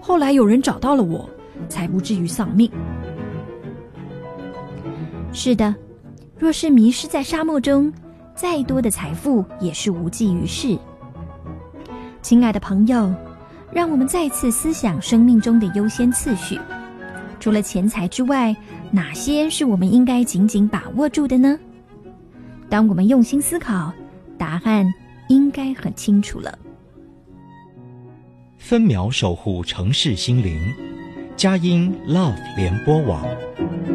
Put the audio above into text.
后来有人找到了我，才不至于丧命。 是的，若是迷失在沙漠中，再多的财富也是无济于事。亲爱的朋友，让我们再次思想生命中的优先次序。除了钱财之外，哪些是我们应该紧紧把握住的呢？当我们用心思考，答案应该很清楚了。 分秒守护城市心灵，佳音 Love 联播网。